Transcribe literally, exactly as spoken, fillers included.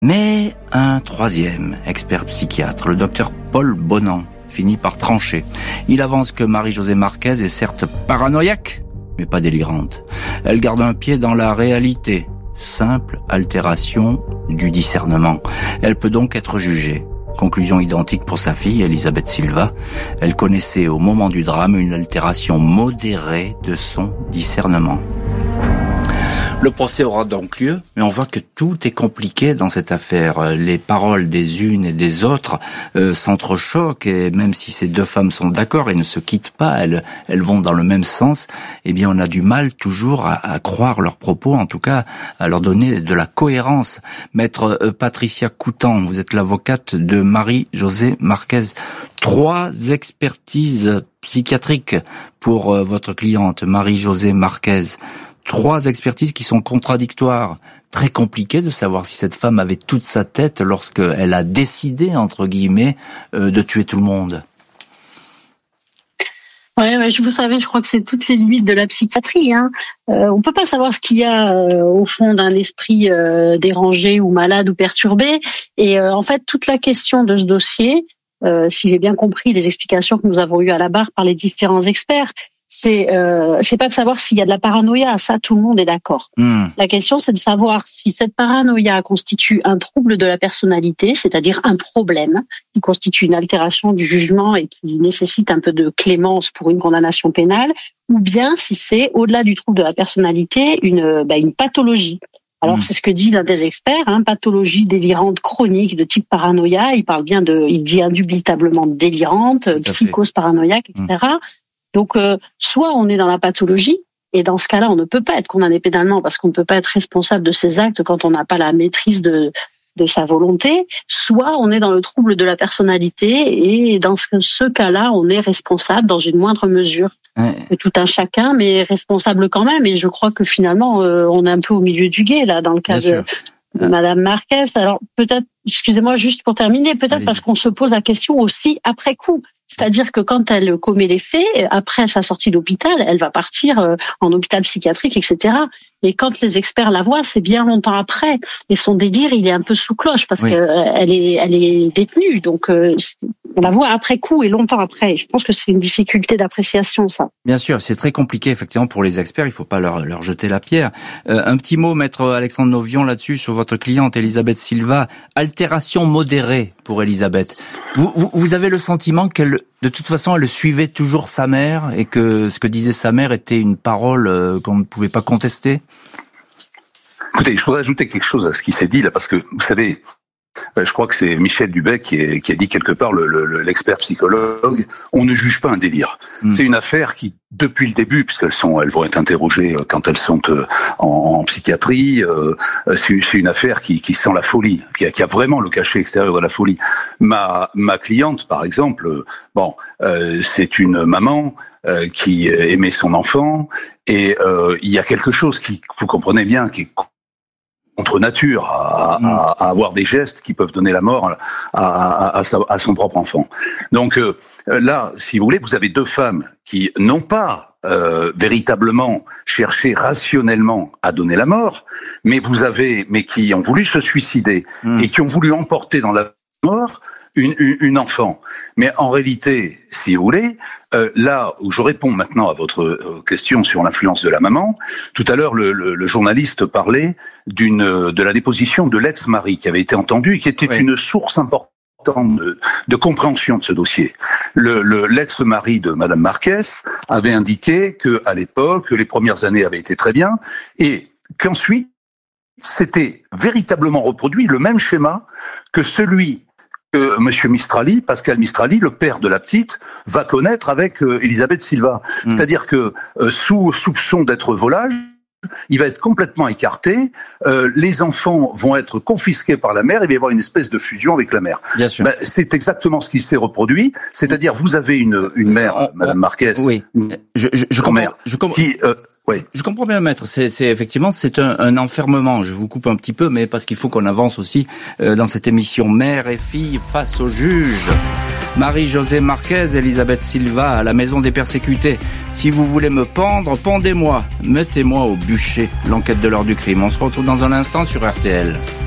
Mais un troisième expert psychiatre, le docteur Paul Bonan, finit par trancher. Il avance que Marie-Josée Marquez est certes paranoïaque, mais pas délirante. Elle garde un pied dans la réalité. Simple altération du discernement. Elle peut donc être jugée. Conclusion identique pour sa fille, Elisabeth Silva. Elle connaissait au moment du drame une altération modérée de son discernement. Le procès aura donc lieu, mais on voit que tout est compliqué dans cette affaire. Les paroles des unes et des autres euh, s'entrechoquent, et même si ces deux femmes sont d'accord et ne se quittent pas, elles, elles vont dans le même sens, eh bien on a du mal toujours à, à croire leurs propos, en tout cas à leur donner de la cohérence. Maître euh, Patricia Coutan, vous êtes l'avocate de Marie-Josée Marquez. Trois expertises psychiatriques pour euh, votre cliente, Marie-Josée Marquez. Trois expertises qui sont contradictoires. Très compliqué de savoir si cette femme avait toute sa tête lorsqu'elle a décidé, entre guillemets, euh, de tuer tout le monde. Ouais, ouais, vous savez, je crois que c'est toutes les limites de la psychiatrie. Hein. Euh, on peut pas savoir ce qu'il y a euh, au fond d'un esprit euh, dérangé ou malade ou perturbé. Et euh, en fait, toute la question de ce dossier, euh, si j'ai bien compris les explications que nous avons eues à la barre par les différents experts, c'est euh, c'est pas de savoir s'il y a de la paranoïa, ça tout le monde est d'accord. Mmh. La question c'est de savoir si cette paranoïa constitue un trouble de la personnalité, c'est-à-dire un problème qui constitue une altération du jugement et qui nécessite un peu de clémence pour une condamnation pénale, ou bien si c'est au-delà du trouble de la personnalité une bah, une pathologie. Alors mmh. c'est ce que dit l'un des experts, hein, pathologie délirante chronique de type paranoïa. Il parle bien de, il dit indubitablement délirante, psychose paranoïaque, et cetera. Mmh. Donc, euh, soit on est dans la pathologie, et dans ce cas-là, on ne peut pas être condamné pénalement parce qu'on ne peut pas être responsable de ses actes quand on n'a pas la maîtrise de, de sa volonté, soit on est dans le trouble de la personnalité, et dans ce, ce cas-là, on est responsable dans une moindre mesure. Ouais. Tout un chacun, mais responsable quand même, et je crois que finalement, euh, on est un peu au milieu du gué, là, dans le cas Bien de... Sûr. de Madame Marquez. Alors peut-être, excusez-moi juste pour terminer, peut-être Allez-y. Parce qu'on se pose la question aussi après coup. C'est-à-dire que quand elle commet les faits, après sa sortie d'hôpital, elle va partir en hôpital psychiatrique, et cetera. Et quand les experts la voient, c'est bien longtemps après. Et son délire, il est un peu sous cloche parce oui. qu'elle est, elle est détenue. Donc, on la voit après coup et longtemps après. Je pense que c'est une difficulté d'appréciation, ça. Bien sûr, c'est très compliqué, effectivement, pour les experts. Il faut pas leur, leur jeter la pierre. Euh, un petit mot, maître Alexandre Novion, là-dessus, sur votre cliente, Elisabeth Silva. Altération modérée pour Elisabeth. Vous, vous, vous avez le sentiment qu'elle, de toute façon, elle suivait toujours sa mère et que ce que disait sa mère était une parole euh, qu'on ne pouvait pas contester? Écoutez, je voudrais ajouter quelque chose à ce qui s'est dit là, parce que, vous savez, je crois que c'est Michel Dubec qui, est, qui a dit quelque part, le, le, l'expert psychologue, on ne juge pas un délire. Mmh. C'est une affaire qui, depuis le début, puisqu'elles sont, elles vont être interrogées quand elles sont en, en psychiatrie, euh, c'est, c'est une affaire qui, qui sent la folie, qui a, qui a vraiment le cachet extérieur de la folie. Ma, ma cliente, par exemple, bon, euh, c'est une maman euh, qui aimait son enfant, et euh, il y a quelque chose qui, vous comprenez bien, qui est contre nature, à, à, à avoir des gestes qui peuvent donner la mort à, à, à, sa, à son propre enfant. Donc euh, là, si vous voulez, vous avez deux femmes qui n'ont pas euh, véritablement cherché rationnellement à donner la mort, mais vous avez, mais qui ont voulu se suicider mmh. et qui ont voulu emporter dans la mort une, une, une enfant. Mais en réalité, si vous voulez, euh, là où je réponds maintenant à votre euh, question sur l'influence de la maman, tout à l'heure le, le, le journaliste parlait d'une de la déposition de l'ex-mari qui avait été entendu et qui était oui. une source importante de, de compréhension de ce dossier. Le, le, l'ex-mari de Madame Marquez avait indiqué que à l'époque, les premières années avaient été très bien et qu'ensuite c'était véritablement reproduit le même schéma que celui que Monsieur Mistrali, Pascal Mistrali, le père de la petite, va connaître avec euh, Elisabeth Silva. Mmh. C'est-à-dire que euh, sous soupçon d'être volage, il va être complètement écarté, euh, les enfants vont être confisqués par la mère, il va y avoir une espèce de fusion avec la mère. Bien sûr. Ben, c'est exactement ce qui s'est reproduit, c'est-à-dire vous avez une, une mère, on, Madame Marquez, oui. une je, je, je comprends, mère, je comprends. qui... Euh, Oui. Je comprends bien, maître. C'est, c'est effectivement, c'est un, un enfermement. Je vous coupe un petit peu, mais parce qu'il faut qu'on avance aussi euh, dans cette émission mère et fille face au juge. Marie-Josée Marquez, Elisabeth Silva, à la maison des persécutés. Si vous voulez me pendre, pendez-moi. Mettez-moi au bûcher. L'enquête de l'heure du crime. On se retrouve dans un instant sur R T L.